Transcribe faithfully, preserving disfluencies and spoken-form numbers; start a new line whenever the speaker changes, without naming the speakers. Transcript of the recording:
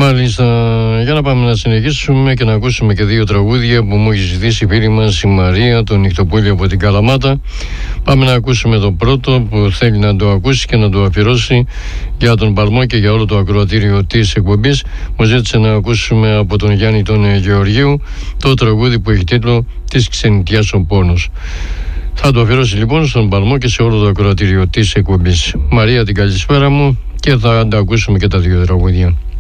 Μάλιστα, για να πάμε να συνεχίσουμε και να ακούσουμε και δύο τραγούδια που μου έχει ζητήσει η φίλη μας η Μαρία, τον Νυχτοπούλη από την Καλαμάτα. Πάμε να ακούσουμε το πρώτο που θέλει να το ακούσει και να το αφιερώσει για τον Παλμό και για όλο το ακροατήριο της εκπομπής. Μου ζήτησε να ακούσουμε από τον Γιάννη τον Γεωργίου το τραγούδι που έχει τίτλο «Της ξενιτιάς ο πόνος». Θα το αφιερώσει λοιπόν στον Παλμό και σε όλο το ακροατήριο της εκπομπής. Μαρία, την καλησπέρα μου και θα τα ακούσουμε και τα δύο τραγούδια.